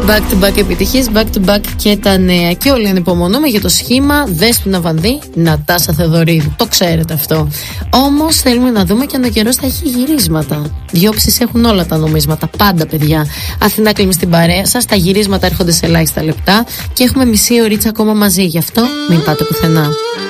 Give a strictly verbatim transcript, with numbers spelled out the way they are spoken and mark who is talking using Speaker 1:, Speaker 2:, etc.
Speaker 1: Back to back επιτυχίες, back to back και τα νέα. Και όλοι ανυπομονούμε για το σχήμα Δέσποινα Βανδύ, Νατάσα Θεοδωρίδου. Το ξέρετε αυτό. Όμως θέλουμε να δούμε και αν ο καιρός θα έχει γυρίσματα. Διόψεις έχουν όλα τα νομίσματα. Πάντα, παιδιά. Αθηνά Κλίμη στην παρέα σας. Τα γυρίσματα έρχονται σε ελάχιστα λεπτά και έχουμε μισή ωρίτσα ακόμα μαζί. Γι' αυτό μην πάτε πουθενά.